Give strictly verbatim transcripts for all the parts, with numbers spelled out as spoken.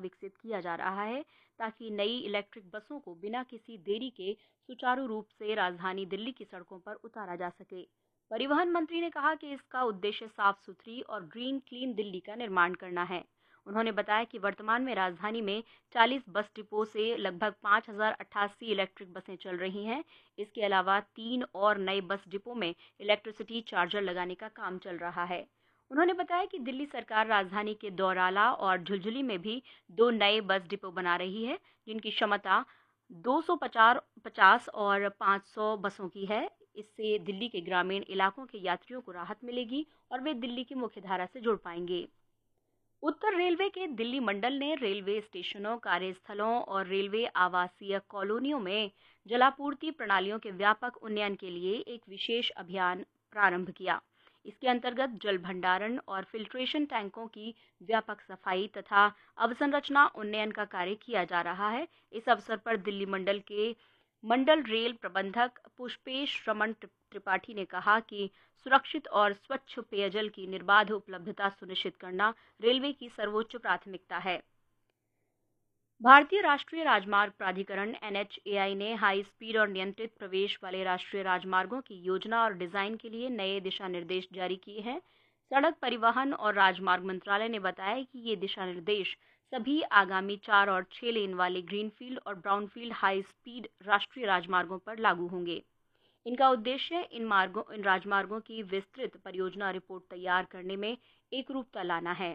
विकसित किया जा रहा है ताकि नई इलेक्ट्रिक बसों को बिना किसी देरी के सुचारू रूप से राजधानी दिल्ली की सड़कों पर उतारा जा सके। परिवहन मंत्री ने कहा कि इसका उद्देश्य साफ सुथरी और ग्रीन क्लीन दिल्ली का निर्माण करना है। उन्होंने बताया कि वर्तमान में राजधानी में चालीस बस डिपो से लगभग पाँच हजार अट्ठासी इलेक्ट्रिक बसें चल रही हैं। इसके अलावा तीन और नए बस डिपो में इलेक्ट्रिसिटी चार्जर लगाने का काम चल रहा है। उन्होंने बताया कि दिल्ली सरकार राजधानी के दौराला और झुलझुली में भी दो नए बस डिपो बना रही है, जिनकी क्षमता दो सौ पचास और पाँच सौ बसों की है। इससे दिल्ली के ग्रामीण इलाकों के यात्रियों को राहत मिलेगी और वे दिल्ली की मुख्यधारा से जुड़ पाएंगे। उत्तर रेलवे के दिल्ली मंडल ने रेलवे स्टेशनों, कार्यस्थलों और रेलवे आवासीय कॉलोनियों में जलापूर्ति प्रणालियों के व्यापक उन्नयन के लिए एक विशेष अभियान प्रारंभ किया। इसके अंतर्गत जल भंडारण और फिल्ट्रेशन टैंकों की व्यापक सफाई तथा अवसंरचना उन्नयन का कार्य किया जा रहा है। इस अवसर पर दिल्ली मंडल के मंडल रेल प्रबंधक पुष्पेश रमन त्रिपाठी ने कहा कि सुरक्षित और स्वच्छ पेयजल की निर्बाध उपलब्धता सुनिश्चित करना रेलवे की सर्वोच्च प्राथमिकता है। भारतीय राष्ट्रीय राजमार्ग प्राधिकरण एन एच ए आई ने हाई स्पीड और नियंत्रित प्रवेश वाले राष्ट्रीय राजमार्गों की योजना और डिजाइन के लिए नए दिशा निर्देश जारी किए हैं। सड़क परिवहन और राजमार्ग मंत्रालय ने बताया कि ये दिशा निर्देश सभी आगामी चार और छह लेन वाले ग्रीनफील्ड और ब्राउनफील्ड हाई स्पीड राष्ट्रीय राजमार्गों पर लागू होंगे। इनका उद्देश्य इन मार्गों इन राजमार्गों की विस्तृत परियोजना रिपोर्ट तैयार करने में एकरूपता लाना है।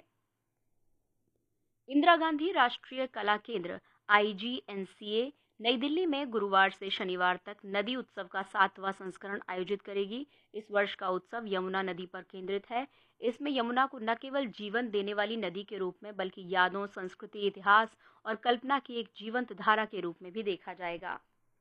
इंदिरा गांधी राष्ट्रीय कला केंद्र आई जी एन सी ए नई दिल्ली में गुरुवार से शनिवार तक नदी उत्सव का सातवां संस्करण आयोजित करेगी। इस वर्ष का उत्सव यमुना नदी पर केंद्रित है। इसमें यमुना को न केवल जीवन देने वाली नदी के रूप में बल्कि यादों, संस्कृति, इतिहास और कल्पना की एक जीवंत धारा के रूप में भी देखा जाएगा।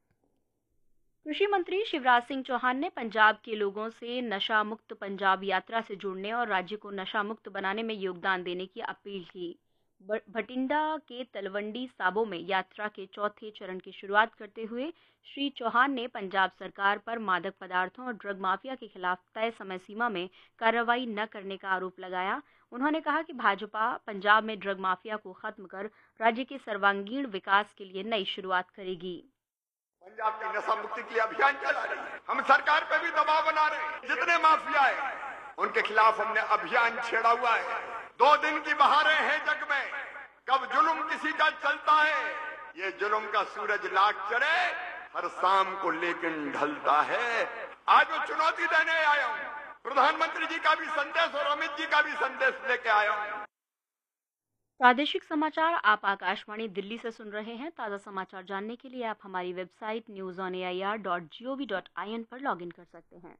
कृषि मंत्री शिवराज सिंह चौहान ने पंजाब के लोगों से नशा मुक्त पंजाब यात्रा से जुड़ने और राज्य को नशा मुक्त बनाने में योगदान देने की अपील की। भटिंडा के तलवंडी साबो में यात्रा के चौथे चरण की शुरुआत करते हुए श्री चौहान ने पंजाब सरकार पर मादक पदार्थों और ड्रग माफिया के खिलाफ तय समय सीमा में कार्रवाई न करने का आरोप लगाया। उन्होंने कहा कि भाजपा पंजाब में ड्रग माफिया को खत्म कर राज्य के सर्वांगीण विकास के लिए नई शुरुआत करेगी। पंजाब की नशा मुक्ति के लिए अभियान चला रही है। हम सरकार पे भी दबाव बना रहे हैं। जितने माफिया है उनके खिलाफ हमने अभियान छेड़ा हुआ है। दो दिन की बहारें हैं जग में, कब जुल्म किसी का चलता है। ये जुल्म का सूरज लाख चढ़े हर शाम को लेकिन ढलता है। आज वो चुनौती देने आया हूँ। प्रधानमंत्री जी का भी संदेश और अमित जी का भी संदेश लेके आया हूँ। प्रादेशिक समाचार आप आकाशवाणी दिल्ली से सुन रहे हैं। ताज़ा समाचार जानने के लिए आप हमारी website news on A I R dot G O V dot I N पर लॉगिन कर सकते हैं।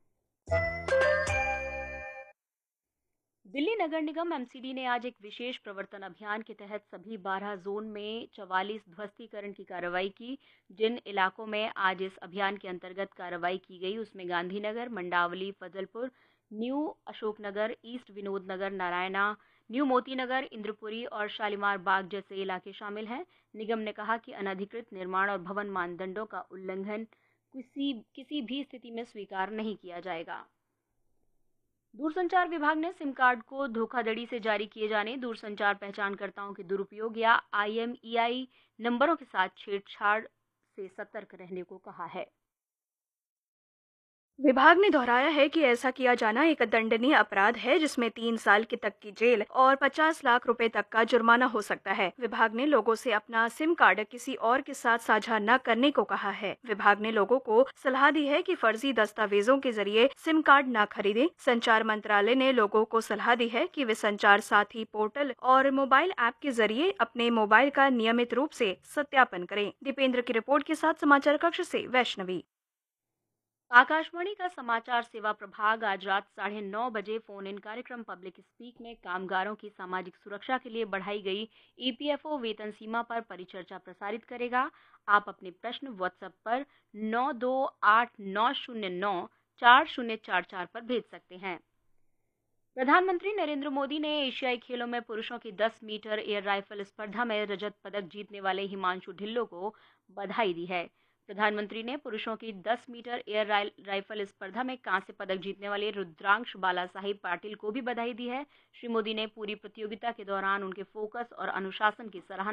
दिल्ली नगर निगम एम सी डी ने आज एक विशेष प्रवर्तन अभियान के तहत सभी बारह जोन में चवालीस ध्वस्तीकरण की कार्रवाई की। जिन इलाकों में आज इस अभियान के अंतर्गत कार्रवाई की गई उसमें गांधीनगर, मंडावली, फजलपुर, न्यू अशोकनगर, ईस्ट विनोद नगर, नारायणा, न्यू मोती नगर, इंद्रपुरी और शालीमार बाग जैसे इलाके शामिल हैं। निगम ने कहा कि अनधिकृत निर्माण और भवन मानदंडों का उल्लंघन किसी किसी भी स्थिति में स्वीकार नहीं किया जाएगा। दूरसंचार विभाग ने सिम कार्ड को धोखाधड़ी से जारी किए जाने, दूरसंचार पहचानकर्ताओं के दुरुपयोग या आई एम ई आई नंबरों के साथ छेड़छाड़ से सतर्क रहने को कहा है। विभाग ने दोहराया है कि ऐसा किया जाना एक दंडनीय अपराध है जिसमें तीन साल की तक की जेल और पचास लाख रुपए तक का जुर्माना हो सकता है। विभाग ने लोगों से अपना सिम कार्ड किसी और के साथ साझा न करने को कहा है। विभाग ने लोगों को सलाह दी है कि फर्जी दस्तावेजों के जरिए सिम कार्ड न खरीदें। संचार मंत्रालय ने लोगों को सलाह दी है कि वे संचार साथी पोर्टल और मोबाइल ऐप के जरिए अपने मोबाइल का नियमित रूप से सत्यापन करें। दीपेंद्र की रिपोर्ट के साथ समाचार कक्ष से वैष्णवी। आकाशवाणी का समाचार सेवा प्रभाग आज रात साढ़े नौ बजे फोन इन कार्यक्रम पब्लिक स्पीक में कामगारों की सामाजिक सुरक्षा के लिए बढ़ाई गई ई पी एफ ओ वेतन सीमा पर परिचर्चा प्रसारित करेगा। आप अपने प्रश्न व्हाट्सएप पर नौ दो आठ नौ शून्य नौ चार शून्य चार चार पर भेज सकते हैं। प्रधानमंत्री नरेंद्र मोदी ने एशियाई खेलों में पुरुषों की दस मीटर एयर राइफल स्पर्धा में रजत पदक जीतने वाले हिमांशु ढिल्लो को बधाई दी है। प्रधानमंत्री ने पुरुषों की दस मीटर एयर राइफल स्पर्धा में कांस्य पदक जीतने वाले रुद्रांश बाला साहिब पाटिल को भी बधाई दी है। श्री मोदी ने पूरी प्रतियोगिता के दौरान उनके फोकस और अनुशासन की सराहना